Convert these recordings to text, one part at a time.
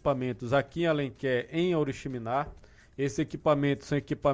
equipamentos aqui em Alenquer, em Oriximiná. Esses equipamentos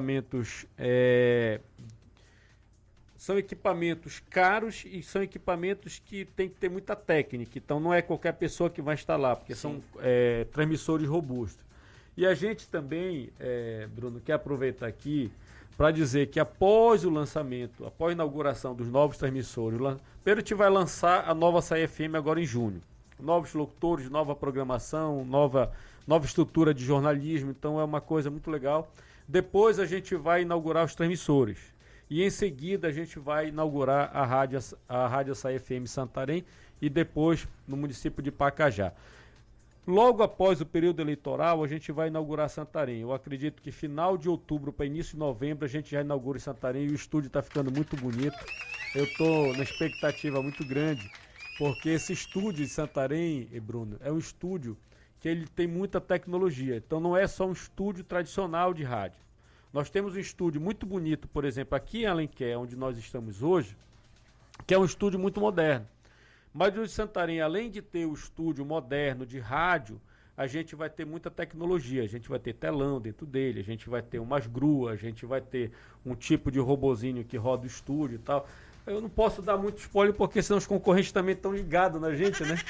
são equipamentos caros e são equipamentos que tem que ter muita técnica. Então não é qualquer pessoa que vai instalar, porque são transmissores robustos. E a gente também, Bruno, quer aproveitar aqui para dizer que após o lançamento, após a inauguração dos novos transmissores, primeiro a gente vai lançar a nova Açaí FM agora em junho. Novos locutores, nova programação, nova estrutura de jornalismo, então é uma coisa muito legal. Depois a gente vai inaugurar os transmissores e em seguida a gente vai inaugurar a Rádio Açaí FM Santarém e depois no município de Pacajá. Logo após o período eleitoral, a gente vai inaugurar Santarém. Eu acredito que final de outubro para início de novembro a gente já inaugura em Santarém e o estúdio está ficando muito bonito. Eu estou na expectativa muito grande, porque esse estúdio de Santarém, Bruno, é um estúdio que ele tem muita tecnologia. Então não é só um estúdio tradicional de rádio. Nós temos um estúdio muito bonito, por exemplo, aqui em Alenquer, onde nós estamos hoje, que é um estúdio muito moderno. Mas o de Santarém, além de ter o estúdio moderno de rádio, a gente vai ter muita tecnologia. A gente vai ter telão dentro dele, a gente vai ter umas gruas, a gente vai ter um tipo de robozinho que roda o estúdio e tal. Eu não posso dar muito spoiler porque senão os concorrentes também estão ligados na gente, né?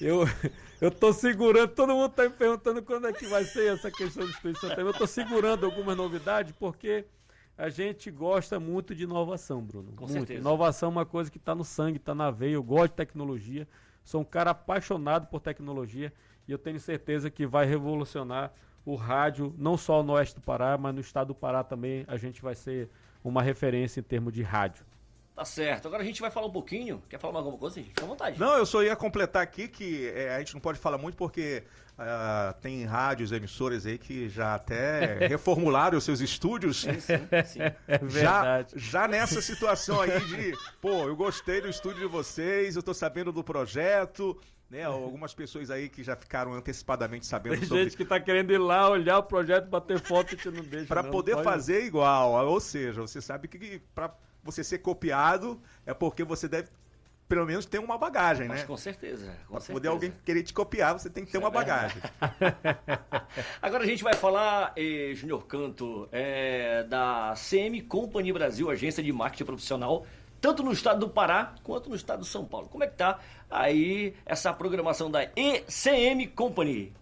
Eu tô segurando, todo mundo tá me perguntando quando é que vai ser essa questão do estúdio de Santarém. Eu tô segurando algumas novidades porque a gente gosta muito de inovação, Bruno. Com muito. certeza. Inovação é uma coisa que está no sangue, está na veia. Eu gosto de tecnologia. Sou um cara apaixonado por tecnologia e eu tenho certeza que vai revolucionar o rádio, não só no oeste do Pará, mas no estado do Pará também a gente vai ser uma referência em termos de rádio. Tá certo. Agora a gente vai falar um pouquinho. Quer falar mais alguma coisa? Fica à vontade. Não, eu só ia completar aqui que a gente não pode falar muito porque tem rádios, emissoras aí que já até reformularam os seus estúdios. Sim. É verdade. Já nessa situação aí de, eu gostei do estúdio de vocês, eu tô sabendo do projeto, né? Algumas pessoas aí que já ficaram antecipadamente sabendo Tem sobre... gente que tá querendo ir lá, olhar o projeto, bater foto e que não deixa. Para poder fazer igual, ou seja, você sabe que para você ser copiado é porque você deve pelo menos ter uma bagagem, Mas né? com certeza. Para poder alguém querer te copiar, você tem que ter uma bagagem. Agora a gente vai falar, Júnior Canto, da CM Company Brasil, agência de marketing profissional, tanto no estado do Pará quanto no estado de São Paulo. Como é que tá aí essa programação da ECM Company?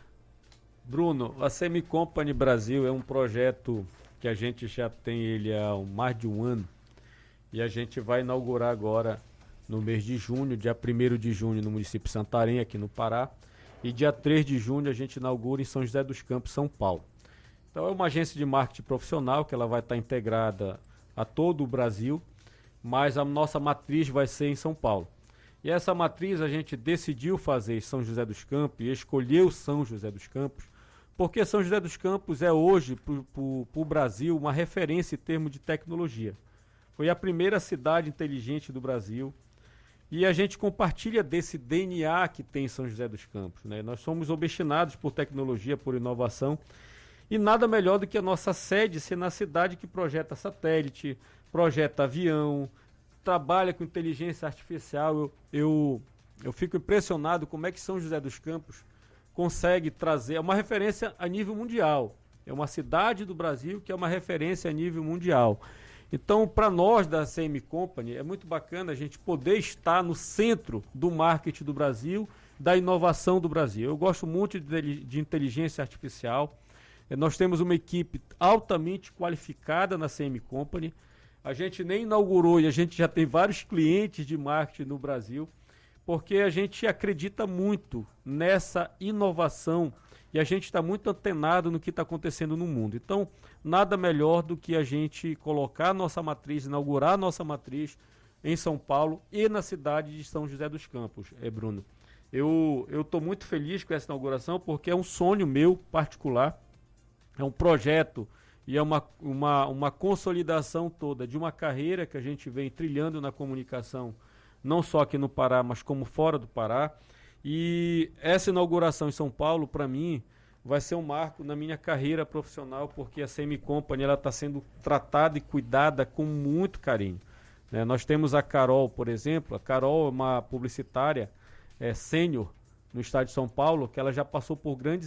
Bruno, a CM Company Brasil é um projeto que a gente já tem ele há mais de um ano e a gente vai inaugurar agora no mês de junho, dia 1º de junho no município de Santarém, aqui no Pará, e dia 3 de junho a gente inaugura em São José dos Campos, São Paulo. Então é uma agência de marketing profissional que ela vai estar integrada a todo o Brasil, mas a nossa matriz vai ser em São Paulo. E essa matriz a gente decidiu fazer em São José dos Campos e escolheu São José dos Campos, porque São José dos Campos é hoje, para o Brasil, uma referência em termos de tecnologia. Foi a primeira cidade inteligente do Brasil e a gente compartilha desse DNA que tem em São José dos Campos, né? Nós somos obstinados por tecnologia, por inovação e nada melhor do que a nossa sede ser na cidade que projeta satélite, projeta avião, trabalha com inteligência artificial. Eu fico impressionado como é que São José dos Campos consegue trazer, é uma referência a nível mundial, é uma cidade do Brasil que é uma referência a nível mundial. Então, para nós da CM Company, é muito bacana a gente poder estar no centro do marketing do Brasil, da inovação do Brasil. Eu gosto muito de inteligência artificial. Nós temos uma equipe altamente qualificada na CM Company. A gente nem inaugurou e a gente já tem vários clientes de marketing no Brasil, porque a gente acredita muito nessa inovação e a gente está muito antenado no que está acontecendo no mundo. Então, nada melhor do que a gente colocar a nossa matriz, inaugurar a nossa matriz em São Paulo e na cidade de São José dos Campos, Bruno. Eu estou muito feliz com essa inauguração porque é um sonho meu particular, é um projeto e é uma consolidação toda de uma carreira que a gente vem trilhando na comunicação, não só aqui no Pará, mas como fora do Pará. E essa inauguração em São Paulo, para mim, vai ser um marco na minha carreira profissional, porque a CM Company está sendo tratada e cuidada com muito carinho. Nós temos a Carol, por exemplo. A Carol é uma publicitária sênior no estado de São Paulo, que ela já passou por grandes